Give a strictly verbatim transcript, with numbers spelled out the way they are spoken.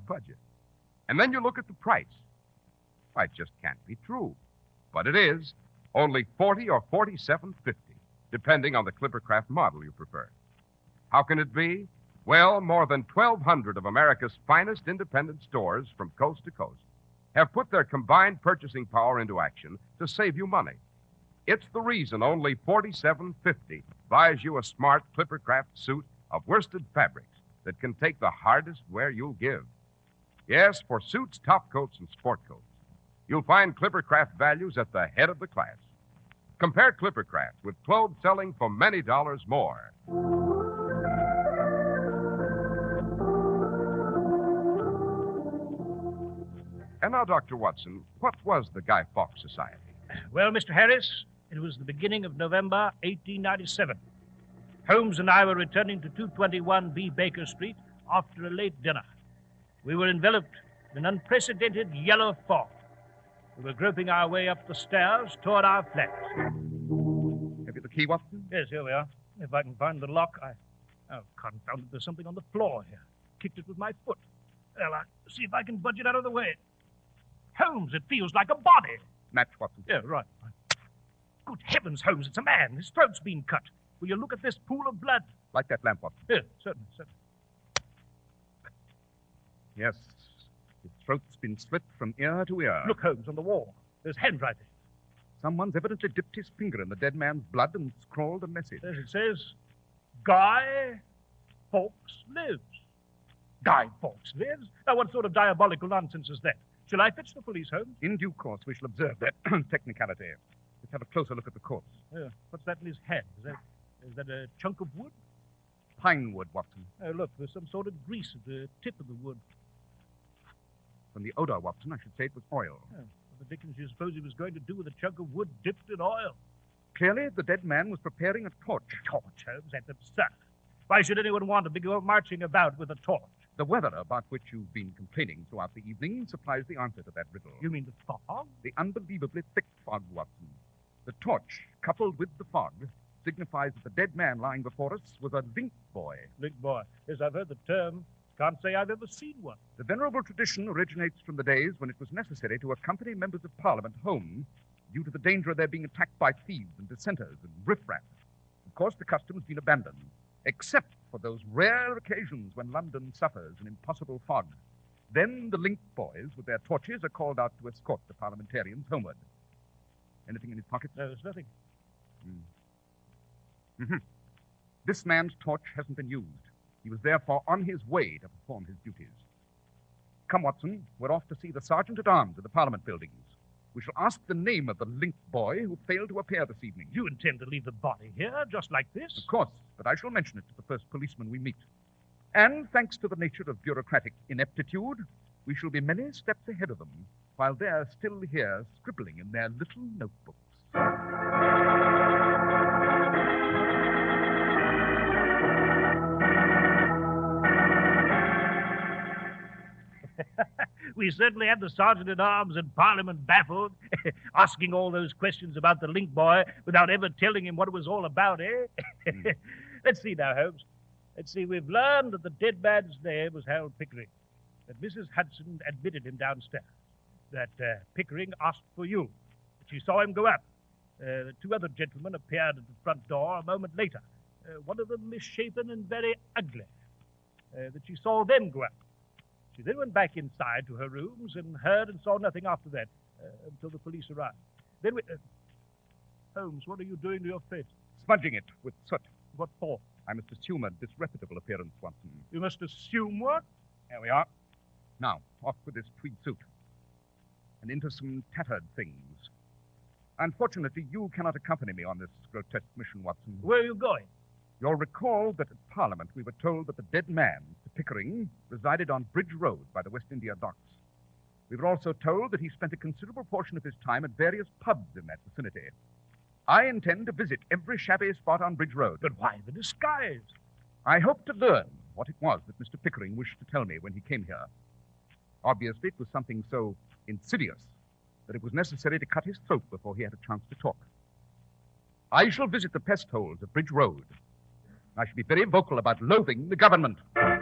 budget. And then you look at the price. Why, it just can't be true. But it is. Only forty or forty-seven fifty, depending on the Clippercraft model you prefer. How can it be? Well, more than twelve hundred of America's finest independent stores from coast to coast have put their combined purchasing power into action to save you money. It's the reason only forty-seven fifty buys you a smart Clippercraft suit of worsted fabrics that can take the hardest wear you'll give. Yes, for suits, top coats, and sport coats, you'll find Clippercraft values at the head of the class. Compare Clippercraft with clothes selling for many dollars more. And now, Doctor Watson, what was the Guy Fawkes Society? Well, Mister Harris, it was the beginning of November, eighteen ninety-seven. Holmes and I were returning to two twenty-one B Baker Street after a late dinner. We were enveloped in an unprecedented yellow fog. We were groping our way up the stairs toward our flats. Have you the key, Watson? Yes, here we are. If I can find the lock, I... Oh, confound it, there's something on the floor here. Kicked it with my foot. Well, I'll see if I can budge it out of the way. Holmes, it feels like a body. Match, Watson. Yeah, right. Good heavens, Holmes, it's a man. His throat's been cut. Will you look at this pool of blood? Light that lamp, Watson. Yes, certainly, certainly. Yes, his throat's been slit from ear to ear. Look, Holmes, on the wall. There's handwriting. Someone's evidently dipped his finger in the dead man's blood and scrawled a message. Yes, it says, Guy Fawkes lives. Guy Fawkes lives? Now, what sort of diabolical nonsense is that? Shall I fetch the police, Holmes? In due course, we shall observe that technicality. Let's have a closer look at the corpse. Oh, what's that in his hand? Is that, is that a chunk of wood? Pine wood, Watson. Oh, look, there's some sort of grease at the tip of the wood. From the odor, Watson, I should say it was oil. Oh, what the dickens do you suppose he was going to do with a chunk of wood dipped in oil? Clearly, the dead man was preparing a torch. A torch, Holmes? That's absurd. Why should anyone want to be marching about with a torch? The weather about which you've been complaining throughout the evening supplies the answer to that riddle. You mean the fog? The unbelievably thick fog, Watson. The torch, coupled with the fog, signifies that the dead man lying before us was a link boy. Link boy. Yes, I've heard the term. Can't say I've ever seen one. The venerable tradition originates from the days when it was necessary to accompany members of Parliament home due to the danger of their being attacked by thieves and dissenters and riffraff. Of course, the custom has been abandoned, except for those rare occasions when London suffers an impossible fog. Then the link boys, with their torches, are called out to escort the parliamentarians homeward. Anything in his pocket? No, there's nothing. Mm. Mm-hmm. This man's torch hasn't been used. He was therefore on his way to perform his duties. Come, Watson, we're off to see the Sergeant-at-Arms of the Parliament buildings. We shall ask the name of the link boy who failed to appear this evening. You intend to leave the body here, just like this? Of course, but I shall mention it to the first policeman we meet. And thanks to the nature of bureaucratic ineptitude, we shall be many steps ahead of them, while they're still here scribbling in their little notebooks. We certainly had the Sergeant-at-Arms and Parliament baffled, asking all those questions about the link boy without ever telling him what it was all about, eh? Mm. Let's see now, Holmes. Let's see, we've learned that the dead man's name was Harold Pickering, that Missus Hudson admitted him downstairs, that uh, Pickering asked for you, that she saw him go up. Uh, the two other gentlemen appeared at the front door a moment later, uh, one of them misshapen and very ugly, uh, that she saw them go up. She then went back inside to her rooms and heard and saw nothing after that uh, until the police arrived. Then we... Uh, Holmes, what are you doing to your face? Smudging it with soot. What for? I must assume a disreputable appearance, Watson. You must assume what? There we are. Now, off with this tweed suit. And into some tattered things. Unfortunately, you cannot accompany me on this grotesque mission, Watson. Where are you going? You'll recall that at Parliament we were told that the dead man, Pickering, resided on Bridge Road by the West India Docks. We were also told that he spent a considerable portion of his time at various pubs in that vicinity. I intend to visit every shabby spot on Bridge Road. But why the disguise? I hope to learn what it was that Mister Pickering wished to tell me when he came here. Obviously, it was something so insidious that it was necessary to cut his throat before he had a chance to talk. I shall visit the pest holes of Bridge Road. I shall be very vocal about loathing the government.